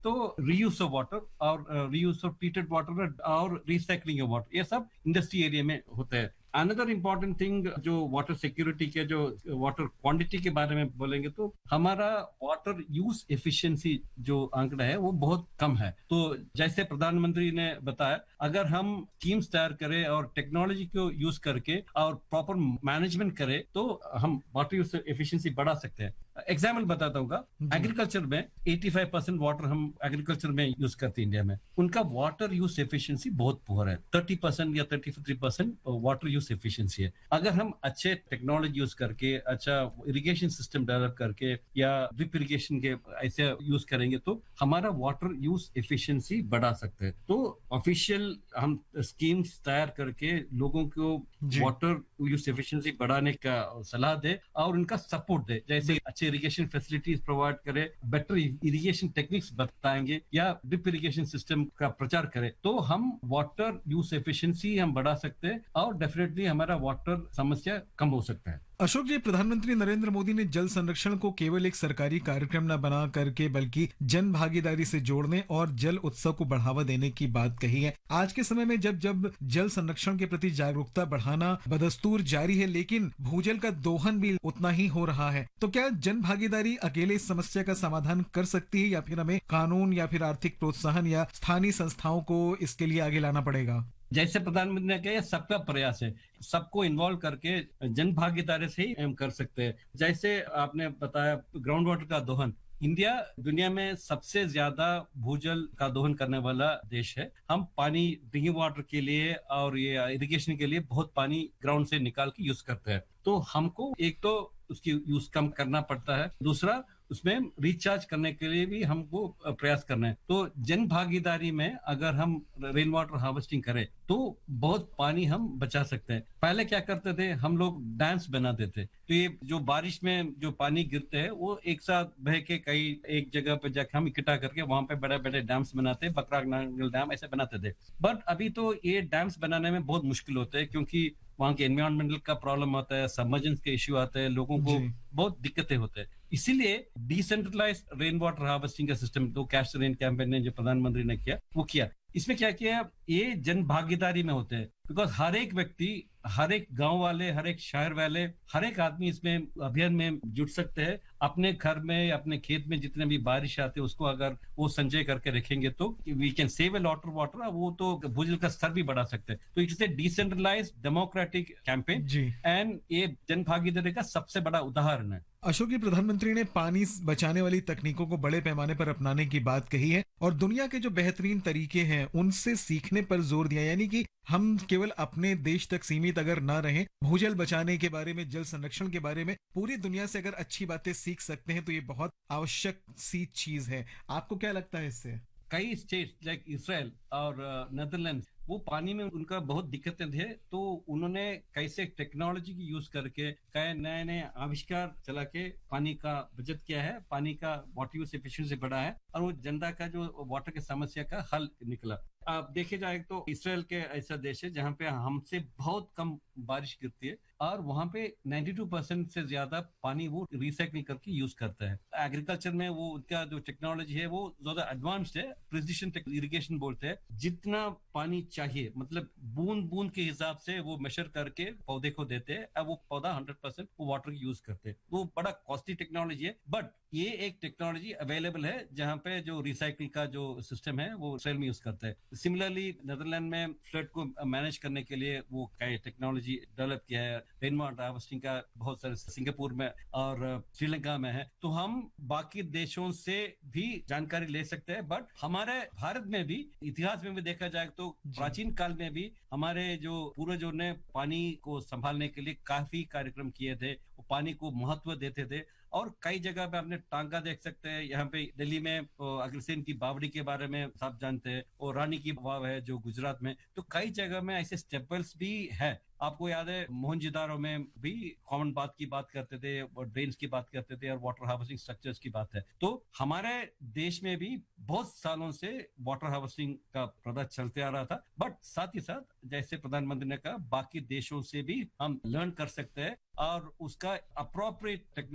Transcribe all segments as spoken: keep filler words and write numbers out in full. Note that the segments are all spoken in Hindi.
तो रीयूज ऑफ वाटर और रीयूज ऑफ ट्रीटेड वाटर और रिसाइकलिंग ऑफ वाटर, ये सब इंडस्ट्री एरिया में होता है। अनदर इम्पॉर्टेंट थिंग जो वाटर सिक्योरिटी के, जो वाटर क्वांटिटी के बारे में बोलेंगे, तो हमारा वाटर यूज एफिशिएंसी जो आंकड़ा है वो बहुत कम है। तो जैसे प्रधानमंत्री ने बताया, अगर हम स्कीम्स तैयार करें और टेक्नोलॉजी को यूज करके और प्रॉपर मैनेजमेंट करें तो हम वाटर यूज एफिशिएंसी बढ़ा सकते हैं। एग्जाम्पल बताता हूँ, एग्रीकल्चर में पचासी परसेंट वाटर हम एग्रीकल्चर में यूज करते हैं इंडिया में, उनका वाटर यूज एफिशिएंसी बहुत पुअर है, तीस परसेंट या thirty percent water use efficiency है। अगर हम अच्छे टेक्नोलॉजी यूज करके, अच्छा इरिगेशन सिस्टम डेवलप करके या ड्रिप इरिगेशन के ऐसे यूज करेंगे तो हमारा वाटर यूज एफिशिएंसी बढ़ा सकते हैं। तो ऑफिशियल हम स्कीम्स तैयार करके लोगों को वाटर यूज एफिशिएंसी बढ़ाने का सलाह दे और उनका सपोर्ट दे, जैसे अच्छे इरिगेशन फैसिलिटीज प्रोवाइड करे, बेटर इरिगेशन टेक्निक्स बताएंगे या ड्रिप इरिगेशन सिस्टम का प्रचार करें, तो हम वाटर यूज एफिशिएंसी हम बढ़ा सकते हैं और डेफिनेटली हमारा वाटर समस्या कम हो सकता है। अशोक जी, प्रधानमंत्री नरेंद्र मोदी ने जल संरक्षण को केवल एक सरकारी कार्यक्रम न बना करके बल्कि जन भागीदारी से जोड़ने और जल उत्सव को बढ़ावा देने की बात कही है। आज के समय में जब जब जल संरक्षण के प्रति जागरूकता बढ़ाना बदस्तूर जारी है, लेकिन भूजल का दोहन भी उतना ही हो रहा है, तो क्या जन भागीदारी अकेले इस समस्या का समाधान कर सकती है या फिर हमें कानून या फिर आर्थिक प्रोत्साहन या स्थानीय संस्थाओं को इसके लिए आगे लाना पड़ेगा? जैसे प्रधानमंत्री ने कहा, सबका प्रयास है, सबको इन्वॉल्व करके जन भागीदारी से ही हम कर सकते हैं। जैसे आपने बताया ग्राउंड वाटर का दोहन, इंडिया दुनिया में सबसे ज्यादा भूजल का दोहन करने वाला देश है। हम पानी ड्रिंकिंग वाटर के लिए और ये इरिगेशन के लिए बहुत पानी ग्राउंड से निकाल के यूज करते हैं। तो हमको एक तो उसकी यूज कम करना पड़ता है, दूसरा उसमें रिचार्ज करने के लिए भी हमको प्रयास करना है। तो जन भागीदारी में अगर हम रेन वाटर हार्वेस्टिंग करें तो बहुत पानी हम बचा सकते हैं। पहले क्या करते थे, हम लोग डैम्स बनाते थे, तो ये जो बारिश में जो पानी गिरते हैं वो एक साथ बह के कई एक जगह पे जाकर हम इकट्ठा करके वहां पे बड़े बड़े डैम्स बनाते, बकरा नांगल डैम ऐसे बनाते थे। बट अभी तो ये डैम्स बनाने में बहुत मुश्किल होते हैं, क्योंकि वहां के एनवायरमेंटल का प्रॉब्लम आता है, सबमर्जेंस के इश्यू आते हैं, लोगों को बहुत दिक्कतें होते हैं। इसीलिए डिसेंट्रलाइज रेन वाटर हार्वेस्टिंग का सिस्टम, तो कैच रेन कैंपेन ने जो प्रधानमंत्री ने किया वो किया। इसमें क्या किया, ये जन भागीदारी में होते हैं, बिकॉज हर एक व्यक्ति, हर एक गांव वाले, हर एक शहर वाले, हर एक आदमी इसमें अभियान में जुट सकते हैं। अपने घर में, अपने खेत में जितने भी बारिश आते हैं उसको अगर वो संचय करके रखेंगे तो we can save a lot of water, वो तो भूजल का स्तर भी बढ़ा सकते हैं। तो it's a decentralised democratic campaign and ये जन भागीदारी का सबसे बड़ा उदाहरण है। अशोक जी, प्रधानमंत्री ने पानी बचाने वाली तकनीकों को बड़े पैमाने पर अपनाने की बात कही है और दुनिया के जो बेहतरीन तरीके हैं उनसे सीखने पर जोर दिया, यानी कि हम केवल अपने देश तक सीमित अगर ना रहें, भूजल बचाने के बारे में, जल संरक्षण के बारे में पूरी दुनिया से अगर अच्छी बातें सीख सकते हैं तो ये बहुत आवश्यक सी चीज है। आपको क्या लगता है इससे? कई स्टेट्स लाइक इसराइल और नेदरलैंड, वो पानी में उनका बहुत दिक्कतें थे, तो उन्होंने कैसे टेक्नोलॉजी की यूज करके कई नए नए आविष्कार चला के पानी का बचत किया है, पानी का वाटर यूज एफिशिएंसी बढ़ा है और वो जनता का जो वाटर की समस्या का हल निकला। आप देखे जाए तो इसराइल के ऐसा देश है जहाँ पे हमसे बहुत कम बारिश गिरती है और वहां पे बानवे परसेंट से ज्यादा पानी वो रिसाइकिल करके यूज करता है। एग्रीकल्चर में वो उनका जो टेक्नोलॉजी है वो ज्यादा एडवांस्ड है, प्रिसिशन इरिगेशन बोलते हैं। जितना पानी चाहिए, मतलब बूंद बूंद के हिसाब से वो मेजर करके पौधे को देते हैं, अब वो पौधा हंड्रेड परसेंट वो वाटर यूज करते हैं। वो बड़ा कॉस्टली टेक्नोलॉजी है, बट ये एक टेक्नोलॉजी अवेलेबल है जहाँ पे जो रिसाइकिल का जो सिस्टम है वो इसराइल में यूज करते हैं। सिमिलरली नेदरलैंड में फ्लड को मैनेज करने के लिए वो कई टेक्नोलॉजी डेवलप किया है। रेन वाटर हार्वेस्टिंग का बहुत सारे सिंगापुर में और श्रीलंका में है। तो हम बाकी देशों से भी जानकारी ले सकते हैं, बट हमारे भारत में भी इतिहास में भी देखा जाए तो प्राचीन काल में भी हमारे जो पूर्वजों ने पानी को संभालने के लिए काफी कार्यक्रम किए थे, वो पानी को महत्व देते थे। और कई जगह पे आपने टांगा देख सकते हैं, यहाँ पे दिल्ली में अग्रसेन की बावड़ी के बारे में सब जानते हैं, और रानी की वाव है जो गुजरात में। तो कई जगह में ऐसे स्टेपल्स भी है। आपको याद है मोहनजोदारो में भी कॉमन बात की बात करते थे और ड्रेन्स की बात करते थे और वाटर हार्वेस्टिंग स्ट्रक्चर्स की बात है। तो हमारे देश में भी बहुत सालों से वाटर हार्वेस्टिंग का प्रोडक्ट चलते आ रहा था, बट साथ ही साथ जैसे प्रधानमंत्री ने कहा बाकी देशों से भी हम लर्न कर सकते हैं और उसका अप्रोप्रिएट टेक्नोलॉजी यूज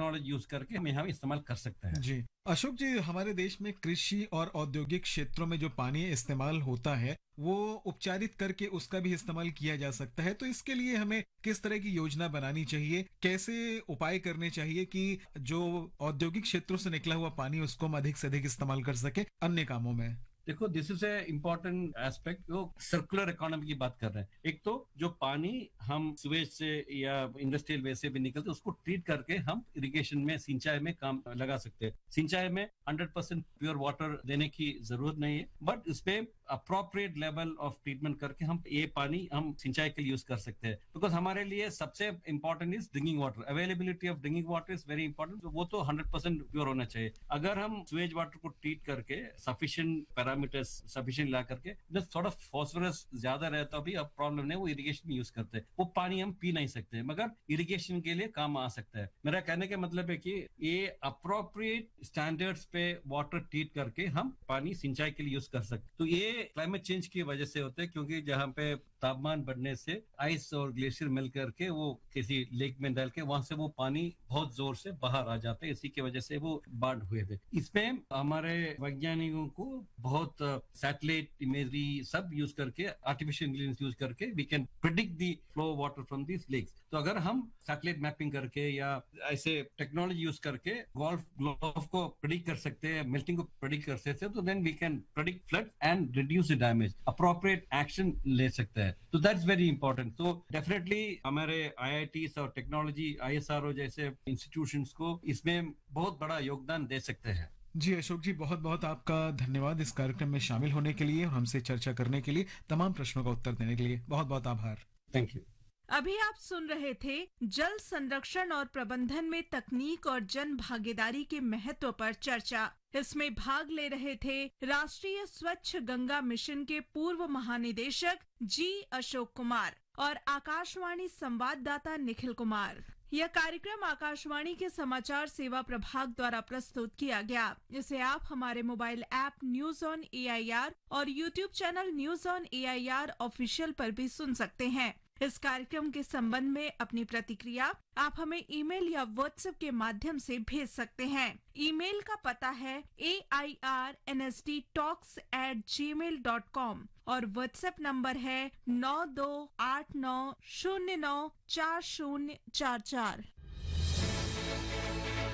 करके हम यहाँ इस्तेमाल कर सकते हैं। जी अशोक जी, हमारे देश में कृषि और औद्योगिक क्षेत्रों में जो पानी इस्तेमाल होता है वो उपचारित करके उसका भी इस्तेमाल किया जा सकता है। तो इसके लिए हमें किस तरह की योजना बनानी चाहिए, कैसे उपाय करने चाहिए कि जो औद्योगिक क्षेत्रों से निकला हुआ पानी उसको हम अधिक से अधिक इस्तेमाल कर सके अन्य कामों में? देखो, this is a important aspect. वो सर्कुलर इकोनॉमी की बात कर रहे हैं। एक तो जो पानी हम सुवेज से या इंडस्ट्रियल वेस्ट से भी निकलते उसको ट्रीट करके हम इरिगेशन में, सिंचाई में काम लगा सकते हैं। सिंचाई में हंड्रेड परसेंट प्योर वाटर देने की जरूरत नहीं है, बट इसपे अप्रोप्रिएट लेवल ऑफ ट्रीटमेंट करके हम ये पानी हम सिंचाई के लिए यूज कर सकते हैं। बिकॉज हमारे लिए सबसे important is drinking water. Availability of drinking water is very important. वो तो हंड्रेड परसेंट प्योर होना चाहिए। अगर हम सुवेज वाटर को ट्रीट करके सफिशिएंट पैरामीटर्स सफिशिएंट ला करके थोड़ा फॉस्फोरस ज्यादा रहता भी अब प्रॉब्लम नहीं, वो इरिगेशन में यूज करते हैं। वो पानी हम पी नहीं सकते मगर इरिगेशन के लिए काम आ सकता है। मेरा कहने का मतलब है कि ये अप्रोप्रिएट स्टैंडर्ड्स पे वाटर ट्रीट करके हम पानी सिंचाई के लिए यूज कर सकते। तो ये क्लाइमेट चेंज की वजह से होते हैं, क्योंकि जहाँ पे तापमान बढ़ने से आइस और ग्लेशियर मिल करके वो किसी लेक में डाल के वहां से वो पानी बहुत जोर से बाहर आ जाता है। इसी की वजह से वो बाढ़ हुए थे। इसमें हमारे वैज्ञानिकों को बहुत सैटेलाइट इमेजरी सब यूज करके, आर्टिफिशियल इंटेलिजेंस यूज करके we can predict the flow water from this lakes. तो अगर हम सैटेलाइट मैपिंग करके या ऐसे टेक्नोलॉजी यूज करके गोल्फ ग्लोव को प्रिडिक्ट कर सकते हैं, मेल्टिंग को प्रिडिक्ट कर सकते हैं, तो then we can predict flood and reduce the damage, appropriate action ले सकते हैं। तो दैट्स वेरी इंपॉर्टेंट। तो डेफिनेटली हमारे आई आई टी और technology I S R O जैसे इंस्टीट्यूशंस को इसमें बहुत बड़ा योगदान दे सकते हैं। जी अशोक जी, बहुत बहुत आपका धन्यवाद इस कार्यक्रम में शामिल होने के लिए और हमसे चर्चा करने के लिए, तमाम प्रश्नों का उत्तर देने के लिए बहुत बहुत आभार। Thank you. अभी आप सुन रहे थे जल संरक्षण और प्रबंधन में तकनीक और जन भागीदारी के महत्व पर चर्चा। इसमें भाग ले रहे थे राष्ट्रीय स्वच्छ गंगा मिशन के पूर्व महानिदेशक जी अशोक कुमार और आकाशवाणी संवाददाता निखिल कुमार। यह कार्यक्रम आकाशवाणी के समाचार सेवा प्रभाग द्वारा प्रस्तुत किया गया। इसे आप हमारे mobile app news on A I R और YouTube channel news on A I R official पर भी सुन सकते हैं। इस कार्यक्रम के संबंध में अपनी प्रतिक्रिया आप हमें ईमेल या व्हाट्सएप के माध्यम से भेज सकते हैं। ईमेल का पता है ए I R N S D talks eight ji mail dot com और व्हाट्सएप नंबर है नौ दो आठ नौ शून्य नौ चार शून्य चार चार।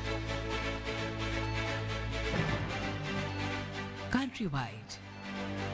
Countrywide